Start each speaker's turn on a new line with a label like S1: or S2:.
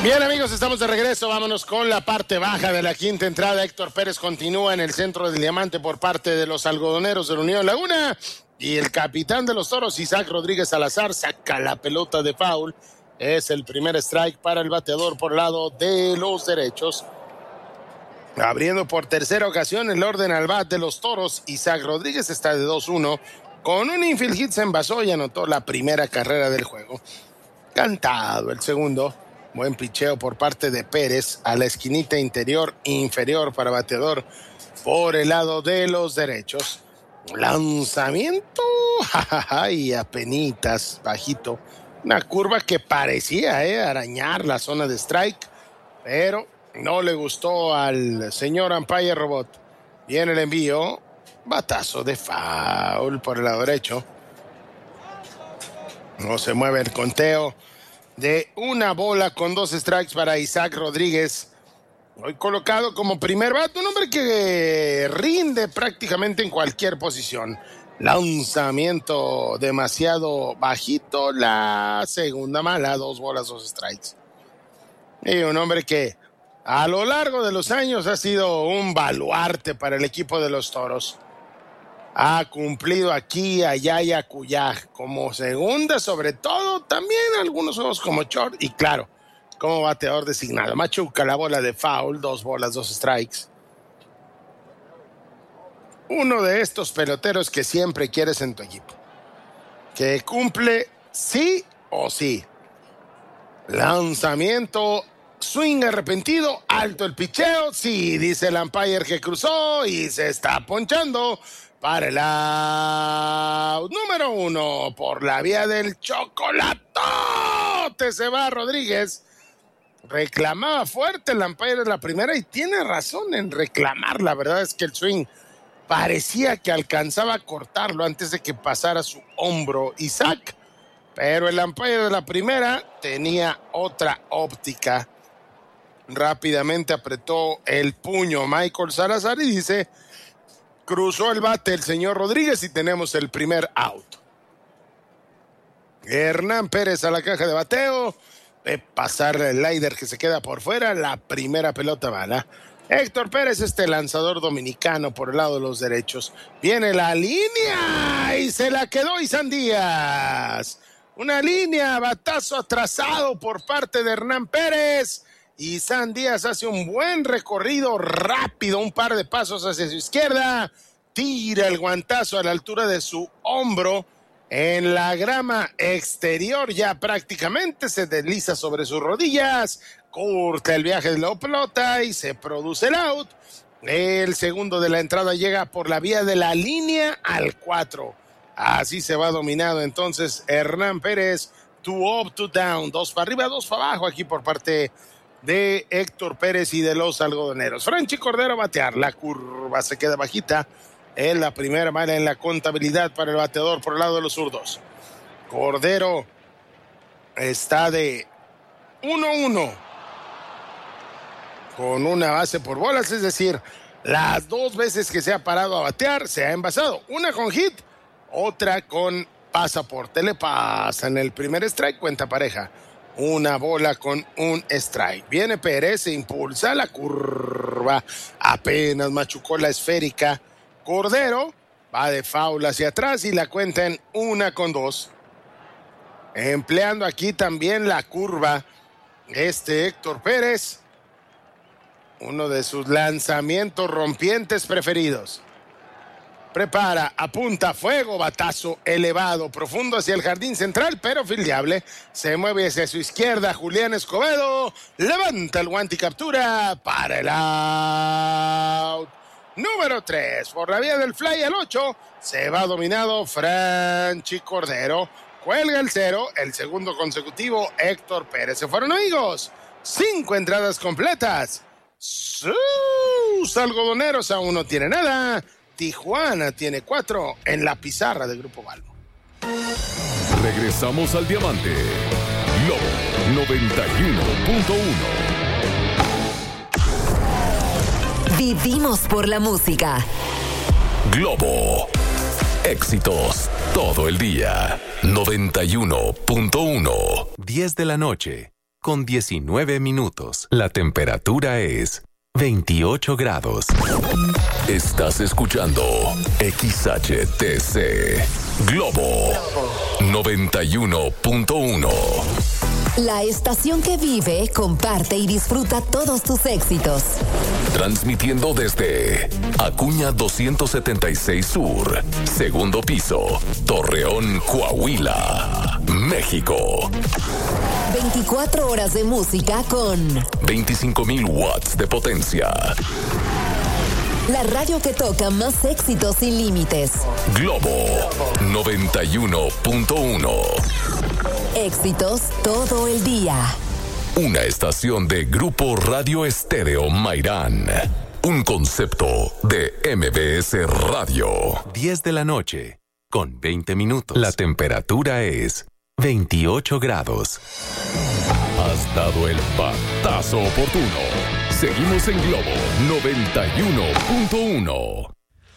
S1: Bien, amigos, estamos de regreso. Vámonos con la parte baja de la quinta entrada. Héctor Pérez continúa en el centro del diamante por parte de los algodoneros de la Unión Laguna. Y el capitán de los Toros, Isaac Rodríguez Salazar, saca la pelota de foul. Es el primer strike para el bateador por lado de los derechos. Abriendo por tercera ocasión el orden al bat de los Toros, Isaac Rodríguez está de 2-1. Con un infield hit se envasó y anotó la primera carrera del juego. Cantado el segundo. Buen picheo por parte de Pérez a la esquinita inferior para bateador por el lado de los derechos. Lanzamiento, y apenitas, bajito. Una curva que parecía arañar la zona de strike, pero no le gustó al señor umpire robot. Viene el envío, batazo de foul por el lado derecho. No se mueve el conteo de una bola con 2 strikes para Isaac Rodríguez. Hoy colocado como primer bat, un hombre que rinde prácticamente en cualquier posición. Lanzamiento demasiado bajito, la segunda mala, 2 bolas, 2 strikes. Y un hombre que a lo largo de los años ha sido un baluarte para el equipo de los Toros. Ha cumplido aquí, allá y acullá, como segunda, sobre todo, también algunos juegos como short y claro, como bateador designado. Machuca la bola de foul, 2 bolas, 2 strikes. Uno de estos peloteros que siempre quieres en tu equipo, que cumple sí o sí. Lanzamiento, swing arrepentido, alto el picheo, sí, dice el umpire que cruzó y se está ponchando para el out número 1 por la vía del chocolatote. Se va Rodríguez. Reclamaba fuerte el umpire de la primera y tiene razón en reclamar. La verdad es que el swing parecía que alcanzaba a cortarlo antes de que pasara su hombro Isaac, pero el umpire de la primera tenía otra óptica. Rápidamente apretó el puño Michael Salazar y dice: cruzó el bate el señor Rodríguez y tenemos el primer out. Hernán Pérez a la caja de bateo. De pasar el slider que se queda por fuera. La primera pelota mala. Héctor Pérez, este lanzador dominicano por el lado de los derechos. Viene la línea y se la quedó Isan Díaz. Una línea, batazo atrasado por parte de Hernán Pérez. Isan Díaz hace un buen recorrido rápido, un par de pasos hacia su izquierda, tira el guantazo a la altura de su hombro en la grama exterior, ya prácticamente se desliza sobre sus rodillas, corta el viaje de la pelota y se produce el out. El segundo de la entrada llega por la vía de la línea al 4. Así se va dominado entonces Hernán Pérez, 2 up, 2 down, 2 para arriba, 2 para abajo aquí por parte de Héctor Pérez y de los algodoneros. Franchi Cordero a batear, la curva se queda bajita, es la primera mala en la contabilidad para el bateador por el lado de los zurdos. Cordero está de 1-1 con una base por bolas, es decir, las 2 veces que se ha parado a batear se ha envasado, una con hit, otra con pasaporte, le pasa en el primer strike, cuenta pareja. Una bola con un strike. Viene Pérez, se impulsa la curva. Apenas machucó la esférica. Cordero va de foul hacia atrás y la cuenta en 1-2. Empleando aquí también la curva. Héctor Pérez. Uno de sus lanzamientos rompientes preferidos. Prepara, apunta, fuego, batazo elevado, profundo hacia el jardín central, pero fildeable. Se mueve hacia su izquierda, Julián Escobedo. Levanta el guante y captura para el out. Número 3, por la vía del fly al 8. Se va dominado Franchi Cordero. Cuelga el 0, el segundo consecutivo, Héctor Pérez. Se fueron, amigos. 5 entradas completas. Sus algodoneros aún no tiene nada. Tijuana tiene 4 en la pizarra del Grupo Balbo.
S2: Regresamos al Diamante. Lobo 91.1.
S3: Vivimos por la música.
S2: Globo. Éxitos todo el día. 91.1.
S4: 10 de la noche.
S2: con 19 minutos. La temperatura es 28 grados. Estás escuchando XHTC Globo 91.1.
S3: La estación que vive, comparte y disfruta todos tus éxitos.
S2: Transmitiendo desde Acuña 276 Sur, segundo piso, Torreón, Coahuila, México.
S3: 24 horas de música con
S2: 25,000 watts de potencia.
S3: la radio que toca más éxitos sin límites.
S2: Globo 91.1.
S3: Éxitos todo el día.
S2: Una estación de Grupo Radio Estéreo Mairán. Un concepto de MBS Radio. 10 de la noche, con 20 minutos. La temperatura es 28 grados. Has dado el batazo oportuno. Seguimos en Globo 91.1.